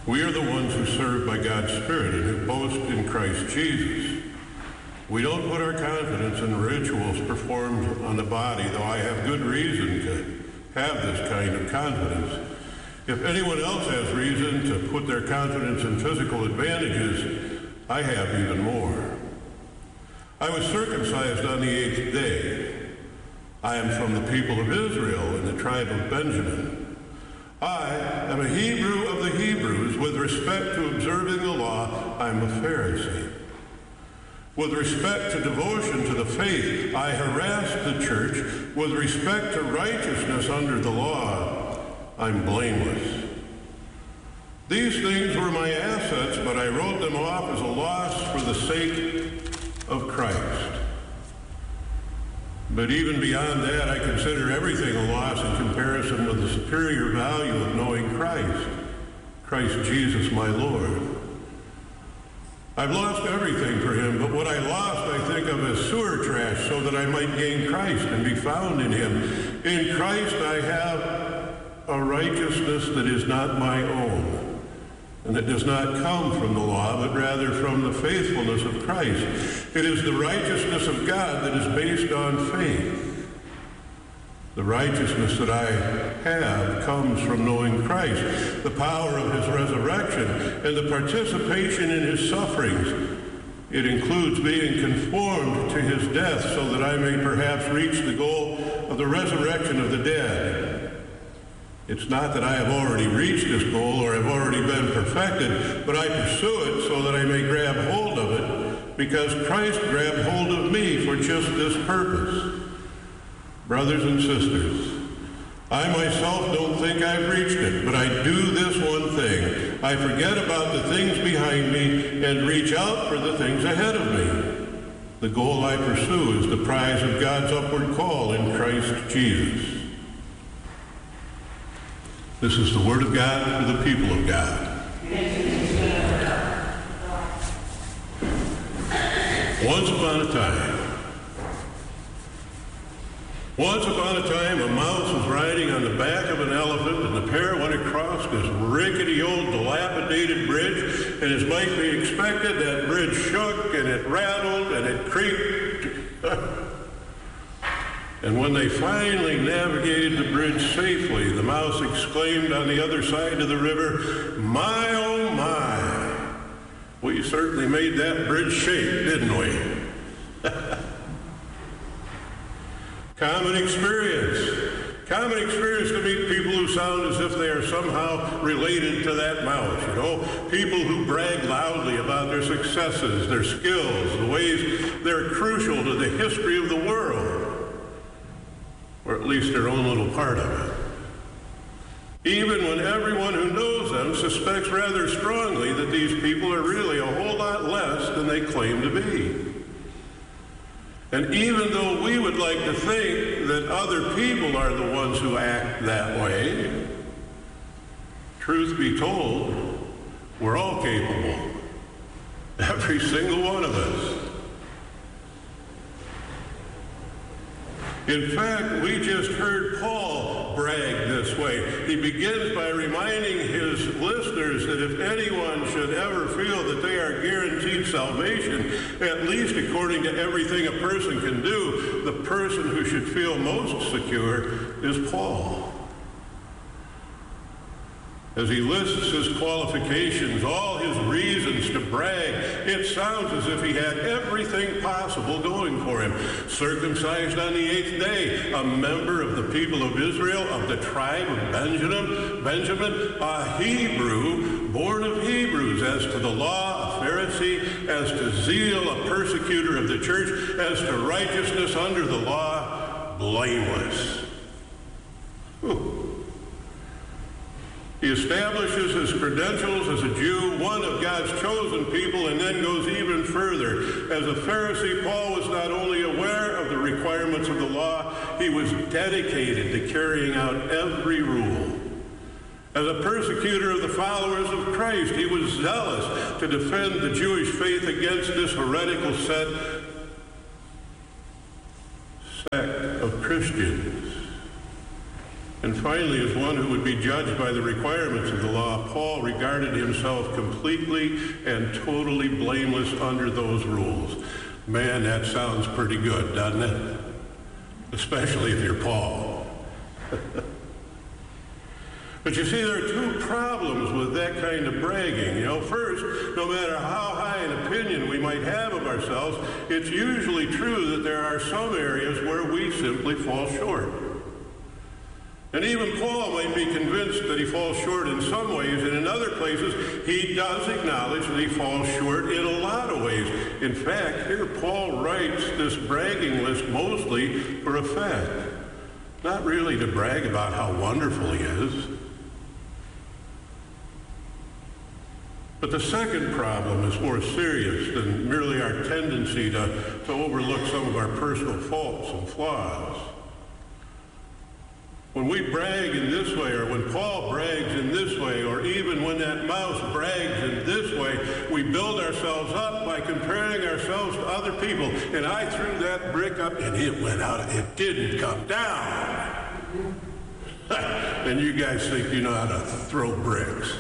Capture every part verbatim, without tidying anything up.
We are the ones who serve by God's Spirit and who boast in Christ Jesus. We don't put our confidence in rituals performed on the body, though I have good reason to have this kind of confidence. If anyone else has reason to put their confidence in physical advantages, I have even more. I was circumcised on the eighth day. I am from the people of Israel and the tribe of Benjamin. I am a Hebrew of the Hebrews. With respect to observing the law, I am a Pharisee. With respect to devotion to the faith, I harassed the church. With respect to righteousness under the law, I'm blameless. These things were my assets, but I wrote them off as a loss for the sake of Christ. But even beyond that, I consider everything a loss in comparison with the superior value of knowing Christ, Christ Jesus my Lord. I've lost everything for him, but what I lost I think of as sewer trash so that I might gain Christ and be found in him. In Christ I have a righteousness that is not my own, and that does not come from the law, but rather from the faithfulness of Christ. It is the righteousness of God that is based on faith. The righteousness that I have comes from knowing Christ, the power of his resurrection, and the participation in his sufferings. It includes being conformed to his death so that I may perhaps reach the goal of the resurrection of the dead. It's not that I have already reached this goal or have already been perfected, but I pursue it so that I may grab hold of it, because Christ grabbed hold of me for just this purpose. Brothers and sisters, I myself don't think I've reached it, but I do this one thing. I forget about the things behind me and reach out for the things ahead of me. The goal I pursue is the prize of God's upward call in Christ Jesus. This is the word of God for the people of God. Once upon a time, Once upon a time, a mouse was riding on the back of an elephant, and the pair went across this rickety old dilapidated bridge, and as might be expected, that bridge shook, and it rattled, and it creaked. And when they finally navigated the bridge safely, the mouse exclaimed on the other side of the river, "My, oh my, we certainly made that bridge shake, didn't we?" Common experience. Common experience to meet people who sound as if they are somehow related to that mouse, you know? People who brag loudly about their successes, their skills, the ways they're crucial to the history of the world, or at least their own little part of it. Even when everyone who knows them suspects rather strongly that these people are really a whole lot less than they claim to be. And even though we would like to think that other people are the ones who act that way, truth be told, we're all capable. Every single one of us. In fact, we just heard Paul brag this way. He begins by reminding his listeners that if anyone should ever feel that they are guaranteed salvation, at least according to everything a person can do, the person who should feel most secure is Paul. As he lists his qualifications, all his reasons to brag, it sounds as if he had everything possible going for him. Circumcised on the eighth day, a member of the people of Israel, of the tribe of Benjamin, Benjamin, a Hebrew, born of Hebrews, as to the law, a Pharisee, as to zeal, a persecutor of the church, as to righteousness under the law, blameless. Whew. He establishes his credentials as a Jew, one of God's chosen people, and then goes even further. As a Pharisee, Paul was not only aware of the requirements of the law, he was dedicated to carrying out every rule. As a persecutor of the followers of Christ, he was zealous to defend the Jewish faith against this heretical sect of Christians. And finally, as one who would be judged by the requirements of the law, Paul regarded himself completely and totally blameless under those rules. Man, that sounds pretty good, doesn't it? Especially if you're Paul. But you see, there are two problems with that kind of bragging. You know, first, no matter how high an opinion we might have of ourselves, it's usually true that there are some areas where we simply fall short. And even Paul might be convinced that he falls short in some ways, and in other places he does acknowledge that he falls short in a lot of ways. In fact, here Paul writes this bragging list mostly for effect, not really to brag about how wonderful he is. But the second problem is more serious than merely our tendency to, to overlook some of our personal faults and flaws. When we brag in this way, or when Paul brags in this way, or even when that mouse brags in this way, we build ourselves up by comparing ourselves to other people. And I threw that brick up and it went out. It didn't come down. And you guys think you know how to throw bricks.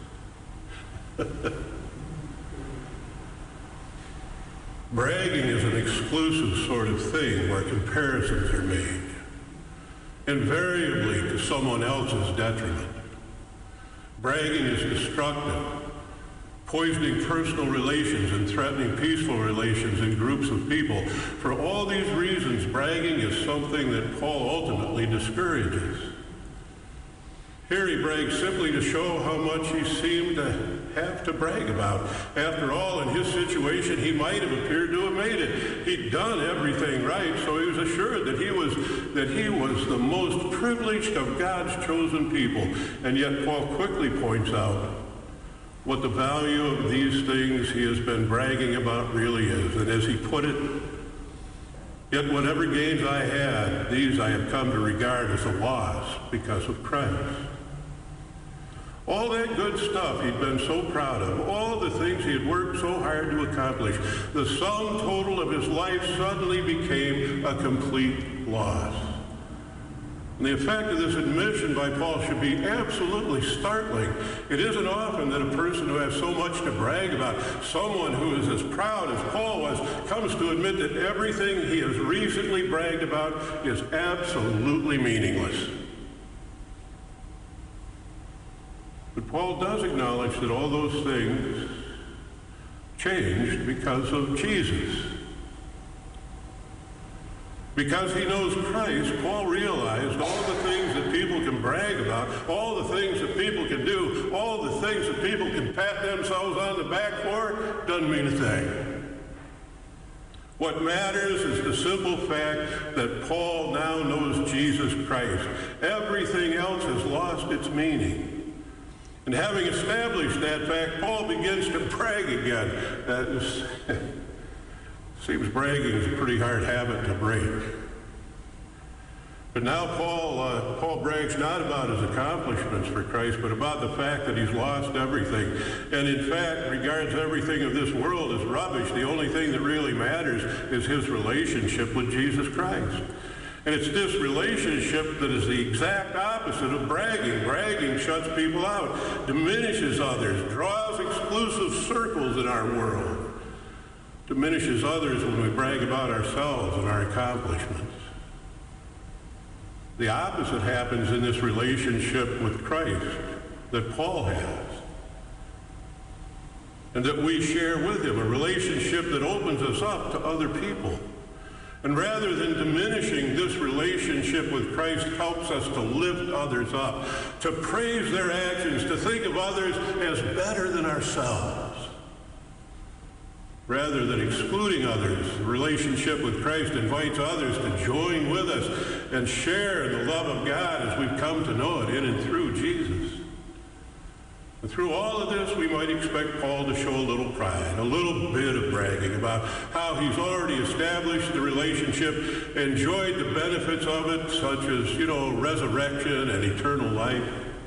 Bragging is an exclusive sort of thing where comparisons are made, invariably to someone else's detriment. Bragging is destructive, poisoning personal relations and threatening peaceful relations in groups of people. For all these reasons, bragging is something that Paul ultimately discourages. Here he brags simply to show how much he seemed to have to brag about. After all, in his situation, he might have appeared to have made it. He'd done everything right, so he was assured that he was that he was the most privileged of God's chosen people. And yet Paul quickly points out what the value of these things he has been bragging about really is. And as he put it, yet whatever gains I had, these I have come to regard as a loss because of Christ. All that good stuff he'd been so proud of, all the things he had worked so hard to accomplish, the sum total of his life suddenly became a complete loss. And the effect of this admission by Paul should be absolutely startling. It isn't often that a person who has so much to brag about, someone who is as proud as Paul was, comes to admit that everything he has recently bragged about is absolutely meaningless. But Paul does acknowledge that all those things changed because of Jesus. Because he knows Christ, Paul realized all the things that people can brag about, all the things that people can do, all the things that people can pat themselves on the back for, doesn't mean a thing. What matters is the simple fact that Paul now knows Jesus Christ. Everything else has lost its meaning. And having established that fact, Paul begins to brag again. That is, seems bragging is a pretty hard habit to break. But now Paul, uh, Paul brags not about his accomplishments for Christ, but about the fact that he's lost everything. And in fact, regards everything of this world as rubbish. The only thing that really matters is his relationship with Jesus Christ. And it's this relationship that is the exact opposite of bragging. Bragging shuts people out, diminishes others, draws exclusive circles in our world, diminishes others when we brag about ourselves and our accomplishments. The opposite happens in this relationship with Christ that Paul has and that we share with him, a relationship that opens us up to other people. And rather than diminishing this relationship with Christ, helps us to lift others up, to praise their actions, to think of others as better than ourselves. Rather than excluding others, the relationship with Christ invites others to join with us and share in the love of God as we've come to know it in and through Jesus. And through all of this, we might expect Paul to show a little pride, a little bit of bragging about how he's already established the relationship, enjoyed the benefits of it, such as, you know, resurrection and eternal life.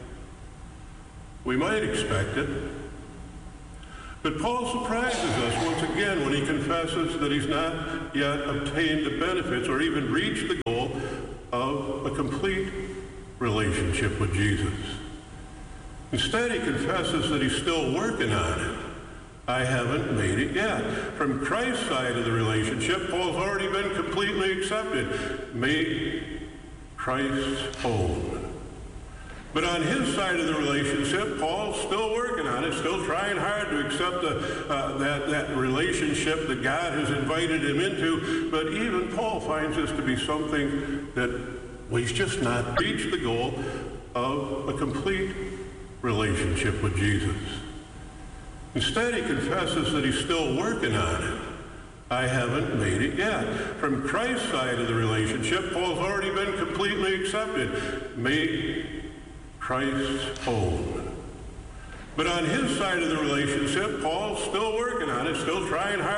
We might expect it. But Paul surprises us once again when he confesses that he's not yet obtained the benefits or even reached the goal of a complete relationship. relationship with Jesus. Instead, he confesses that he's still working on it. I haven't made it yet. From Christ's side of the relationship, Paul's already been completely accepted, made Christ's own. But on his side of the relationship, Paul's still working on it, still trying hard to accept the, uh, that, that relationship that God has invited him into. But even Paul finds this to be something that, well, he's just not reached the goal of a complete relationship with Jesus. Instead, he confesses that he's still working on it. I haven't made it yet. From Christ's side of the relationship, Paul's already been completely accepted, made Christ's own. But on his side of the relationship, Paul's still working on it, still trying hard